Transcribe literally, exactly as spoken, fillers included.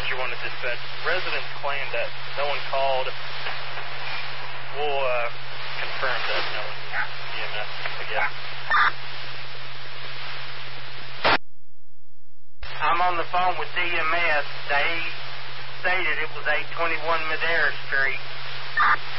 Roger one to dispatch. Residents claim that no one called. We'll uh, confirm that no one E M S again. I'm on the phone with D M S. They stated it was eight twenty-one Madera Street.